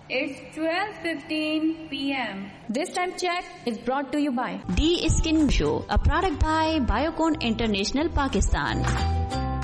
It's 12:15 p.m. This time check is brought to you by D Skin Show, a product by Biocon International, Pakistan.